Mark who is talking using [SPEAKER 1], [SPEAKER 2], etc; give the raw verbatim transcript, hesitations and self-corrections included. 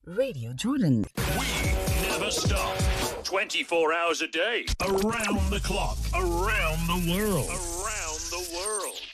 [SPEAKER 1] Radio Jordan.
[SPEAKER 2] We never stop. twenty-four hours a day. Around the clock. Around the world. Around the world.